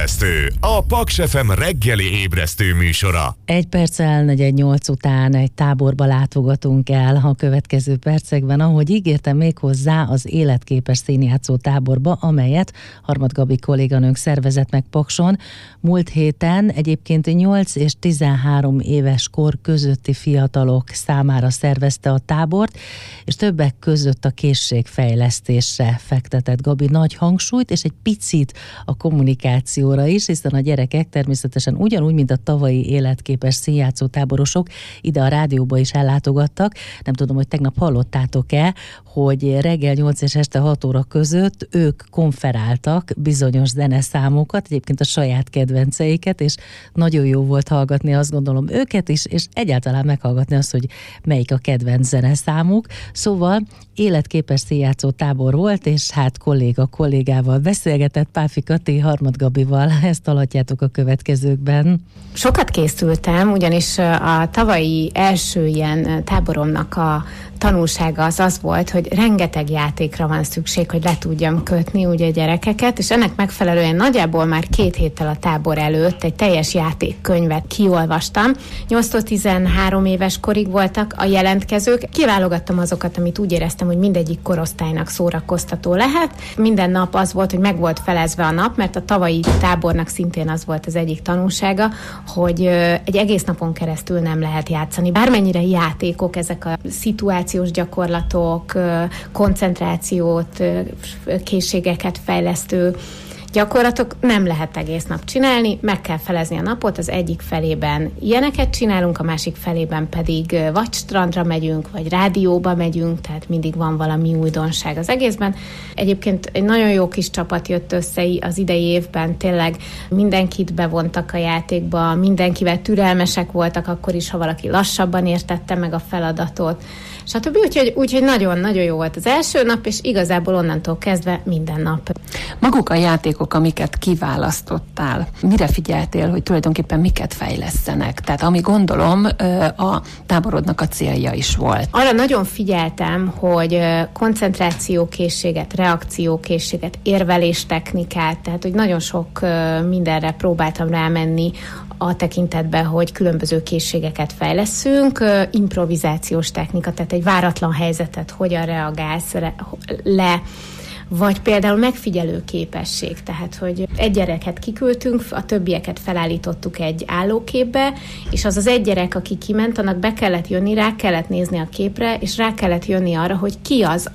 Ébresztő, a Paks FM reggeli ébresztő műsora. 1 perccel 4:08 után egy táborba látogatunk el a következő percekben, ahogy ígértem, még hozzá az életképes színjátszó táborba, amelyet Harmad Gabi kolléganőnk szervezett meg Pakson. Múlt héten egyébként 8 és 13 éves kor közötti fiatalok számára szervezte a tábort, és többek között a készségfejlesztésre fektetett Gabi nagy hangsúlyt, és egy picit a kommunikációra is, hiszen a gyerekek természetesen ugyanúgy, mint a tavalyi életképes színjátszó táborosok ide a rádióba is ellátogattak. Nem tudom, hogy tegnap hallottátok-e, hogy reggel 8 és este 6 óra között ők konferáltak bizonyos zeneszámokat, egyébként a saját kedvenceiket, és nagyon jó volt hallgatni, azt gondolom, őket is, és egyáltalán meghallgatni azt, hogy melyik a kedvenc zeneszámuk. Szóval életképes színjátszó tábor volt, és hát kollégával beszélgetett Páfi Kati Harmad Gabival. Ezt hallhatjátok a következőkben. Sokat készültem, ugyanis a tavalyi első ilyen táboromnak a tanulsága az volt, hogy rengeteg játékra van szükség, hogy le tudjam kötni ugye a gyerekeket, és ennek megfelelően nagyjából már 2 héttel a tábor előtt egy teljes játékkönyvet kiolvastam. 8-13 éves korig voltak a jelentkezők. Kiválogattam azokat, amit úgy éreztem, hogy mindegyik korosztálynak szórakoztató lehet. Minden nap az volt, hogy meg volt felezve a nap, mert a tavalyi tábornak szintén az volt az egyik tanulsága, hogy egy egész napon keresztül nem lehet játszani. Bármennyire játékok, ezek a szituációs gyakorlatok, koncentrációt, készségeket fejlesztő gyakorlatok nem lehet egész nap csinálni, meg kell felezni a napot, az egyik felében ilyeneket csinálunk, a másik felében pedig vagy strandra megyünk, vagy rádióba megyünk, tehát mindig van valami újdonság az egészben. Egyébként egy nagyon jó kis csapat jött össze az idei évben, tényleg mindenkit bevontak a játékba, mindenkivel türelmesek voltak, akkor is, ha valaki lassabban értette meg a feladatot, stb. Úgyhogy nagyon-nagyon jó volt az első nap, és igazából onnantól kezdve minden nap. Maguk a játékok, amiket kiválasztottál, mire figyeltél, hogy tulajdonképpen miket fejlesztenek? Tehát ami gondolom a táborodnak a célja is volt. Arra nagyon figyeltem, hogy koncentrációkészséget, reakciókészséget, érveléstechnikát, tehát hogy nagyon sok mindenre próbáltam rámenni a tekintetben, hogy különböző készségeket fejleszünk, improvizációs technika, tehát egy váratlan helyzetet hogyan reagálsz le, vagy például megfigyelő képesség, tehát hogy egy gyereket kiküldtünk, a többieket felállítottuk egy állóképbe, és az egy gyerek, aki kiment, annak be kellett jönni, rá kellett nézni a képre, és rá kellett jönni arra, hogy ki az,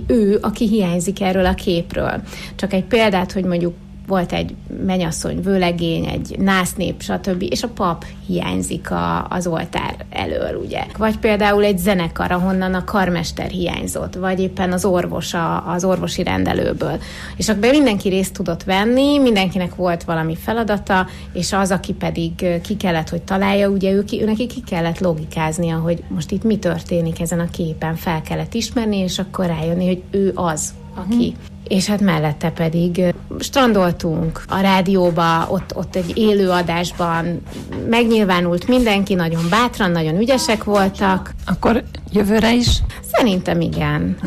aki hiányzik erről a képről. Csak egy példát, hogy mondjuk volt egy mennyasszony, vőlegény, egy násznép, stb., és a pap hiányzik az oltár elől, ugye. Vagy például egy zenekar, ahonnan a karmester hiányzott, vagy éppen az orvos az orvosi rendelőből. És akkor mindenki részt tudott venni, mindenkinek volt valami feladata, és az, aki pedig ki kellett, hogy találja, ugye neki ki kellett logikáznia, hogy most itt mi történik ezen a képen, fel kellett ismerni, és akkor rájönni, hogy ő az, aki. És hát mellette pedig strandoltunk a rádióba, ott egy élő adásban megnyilvánult mindenki, nagyon bátran, nagyon ügyesek voltak. Akkor jövőre is? Szerintem igen.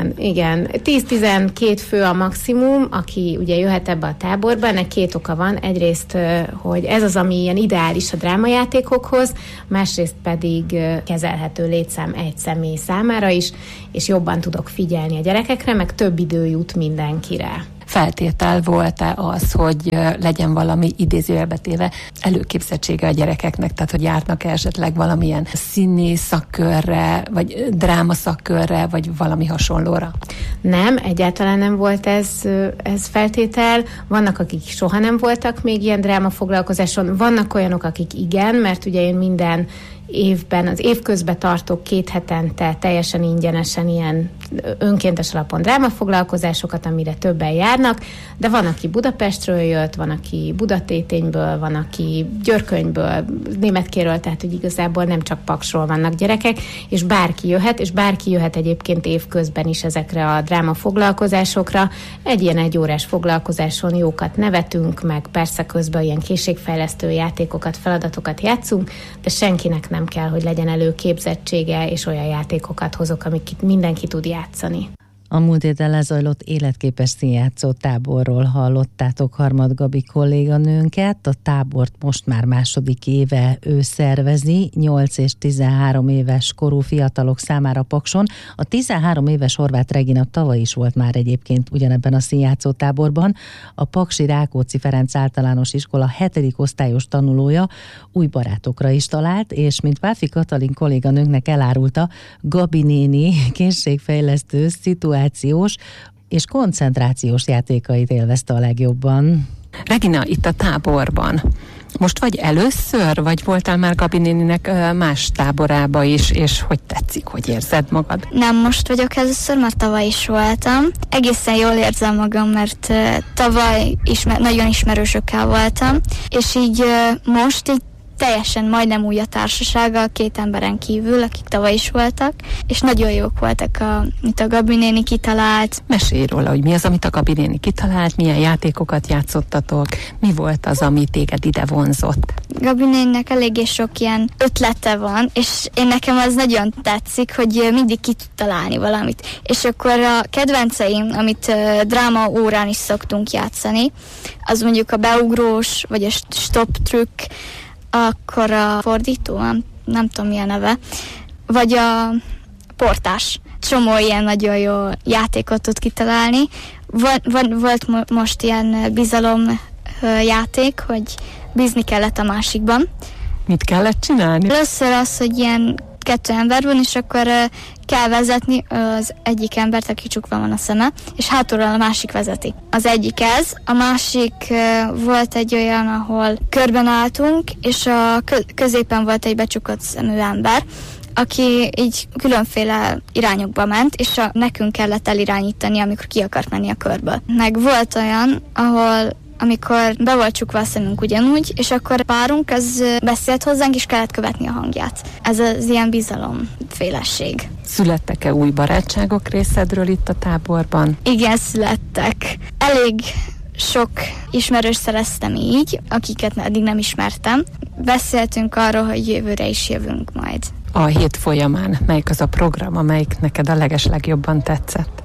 10-12 fő a maximum, aki ugye jöhet ebbe a táborba. Ennek 2 oka van. Egyrészt, hogy ez az, ami ilyen ideális a drámajátékokhoz, másrészt pedig kezelhető létszám egy személy számára is, és jobban tudok figyelni a gyerekekre, meg több idő jut mindenkire. Feltétel volt-e az, hogy legyen valami idézőjelbe téve előképzettsége a gyerekeknek, tehát hogy járnak esetleg valamilyen színi szakkörre, vagy dráma szakkörre, vagy valami hasonlóra? Nem, egyáltalán nem volt ez feltétel. Vannak, akik soha nem voltak még ilyen drámafoglalkozáson, vannak olyanok, akik igen, mert ugye én minden évben, az év közben tartok 2 hetente teljesen ingyenesen ilyen önkéntes alapon drámafoglalkozásokat, amire többen járnak, de van, aki Budapestről jött, van, aki Budatétényből, van, aki Györkönyből, Németkéről, tehát hogy igazából nem csak Paksról vannak gyerekek, és bárki jöhet egyébként évközben is ezekre a drámafoglalkozásokra. Egy ilyen 1 órás foglalkozáson jókat nevetünk, meg persze közben ilyen készségfejlesztő játékokat, feladatokat játszunk, de senkinek nem kell, hogy legyen előképzettsége, és olyan játékokat hozok, amiket mindenki tud játszani. A múlt héten lezajlott életképes színjátszó táborról hallottátok Harmad Gabi kolléganőnket. A tábort most már második éve ő szervezi, 8 és 13 éves korú fiatalok számára Pakson. A 13 éves Horváth Regina tavaly is volt már egyébként ugyanebben a színjátszó táborban. A Paksi Rákóczi Ferenc általános iskola 7. osztályos tanulója új barátokra is talált, és mint Páfi Katalin kolléganőnknek elárulta, Gabi néni készségfejlesztő, szituációs és koncentrációs játékait élvezte a legjobban. Regina, itt a táborban most vagy először, vagy voltál már Gabi néninek más táborába is, és hogy tetszik, hogy érzed magad? Nem, most vagyok először, mert tavaly is voltam. Egészen jól érzem magam, mert tavaly nagyon ismerősökkel voltam, és így most így teljesen majdnem új a társasága, 2 emberen kívül, akik tavaly is voltak, és nagyon jók voltak, amit a Gabi néni kitalált. Mesélj róla, hogy mi az, amit a Gabi néni kitalált, milyen játékokat játszottatok, mi volt az, ami téged ide vonzott? Gabi néninek eléggé sok ilyen ötlete van, és nekem az nagyon tetszik, hogy mindig ki tud találni valamit. És akkor a kedvenceim, amit dráma órán is szoktunk játszani, az mondjuk a beugrós, vagy a stop trükk, akkor a fordító, nem tudom mi a neve, vagy a portás. Csomó ilyen nagyon jó játékot tud kitalálni. Volt most ilyen bizalomjáték, hogy bízni kellett a másikban. Mit kellett csinálni? Először az, hogy ilyen 2 ember van, és akkor kell vezetni az egyik embert, aki csukva van a szeme, és hátulról a másik vezeti. Az egyik ez, a másik volt egy olyan, ahol körben álltunk, és a középen volt egy becsukott szemű ember, aki így különféle irányokba ment, és nekünk kellett elirányítani, amikor ki akart menni a körből. Meg volt olyan, amikor be volt csukva a szemünk ugyanúgy, és akkor a párunk az beszélt hozzánk, és kellett követni a hangját. Ez az ilyen bizalomfélesség. Születtek-e új barátságok részedről itt a táborban? Igen, születtek. Elég sok ismerős szereztem így, akiket eddig nem ismertem. Beszéltünk arról, hogy jövőre is jövünk majd. A hét folyamán melyik az a program, amelyik neked a legeslegjobban tetszett?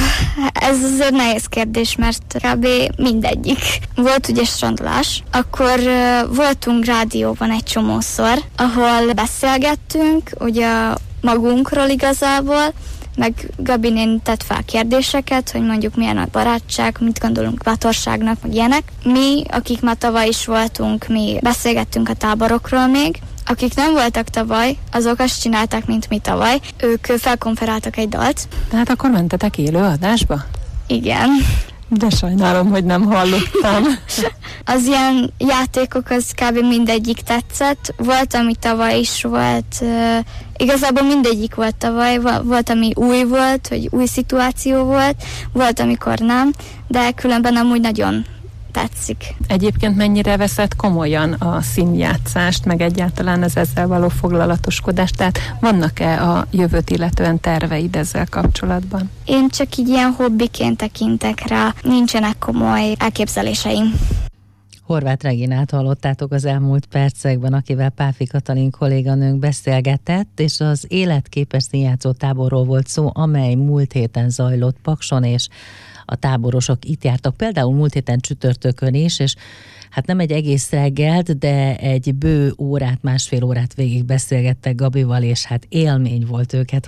Ez azért nehéz kérdés, mert kb. Mindegyik. Volt ugye strandolás, akkor voltunk rádióban egy csomószor, ahol beszélgettünk, ugye magunkról igazából, meg Gabi néni tett fel kérdéseket, hogy mondjuk milyen a barátság, mit gondolunk bátorságnak, meg ilyenek. Mi, akik már tavaly is voltunk, mi beszélgettünk a táborokról még. Akik nem voltak tavaly, azok azt csinálták, mint mi tavaly. Ők felkonferáltak egy dalt. Tehát akkor mentetek élő adásba? Igen. De sajnálom, hogy nem hallottam. Az ilyen játékok, az kb. Mindegyik tetszett. Volt, ami tavaly is volt. Igazából mindegyik volt tavaly. Volt, ami új volt, hogy új szituáció volt. Volt, amikor nem. De különben amúgy nagyon tetszik. Egyébként mennyire veszed komolyan a színjátszást, meg egyáltalán az ezzel való foglalatoskodást? Tehát vannak-e a jövőt illetően terveid ezzel kapcsolatban? Én csak így ilyen hobbiként tekintek rá, nincsenek komoly elképzeléseim. Horváth Reginát hallottátok az elmúlt percekben, akivel Páfi Katalin kolléganőnk beszélgetett, és az életképes színjátszó táborról volt szó, amely múlt héten zajlott Pakson, és a táborosok itt jártak, például múlt héten csütörtökön is, és hát nem egy egész reggelt, de egy bő órát, 1,5 órát végig beszélgettek Gabival, és hát élmény volt őket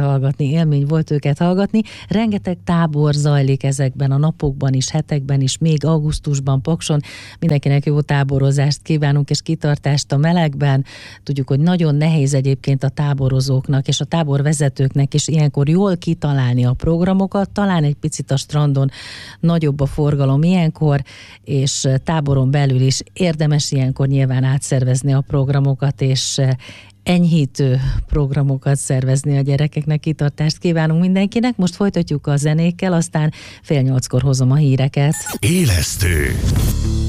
hallgatni. Rengeteg tábor zajlik ezekben a napokban is, hetekben is, még augusztusban Pakson. Mindenkinek jó táborozást kívánunk, és kitartást a melegben. Tudjuk, hogy nagyon nehéz egyébként a táborozóknak és a táborvezetőknek is ilyenkor jól kitalálni a programokat, talán egy picit a strandon nagyobb a forgalom ilyenkor, és táboron belül is érdemes ilyenkor nyilván átszervezni a programokat, és enyhítő programokat szervezni a gyerekeknek. Kitartást kívánunk mindenkinek. Most folytatjuk a zenékkel, aztán 7:30 hozom a híreket. Élesztő.